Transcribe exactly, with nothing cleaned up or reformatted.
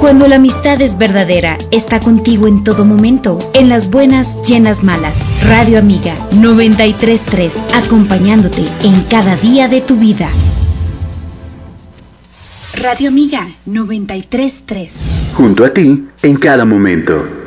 Cuando la amistad es verdadera, está contigo en todo momento, en las buenas y en las malas. Radio Amiga noventa y tres punto tres, acompañándote en cada día de tu vida. Radio Amiga noventa y tres punto tres. Junto a ti en cada momento.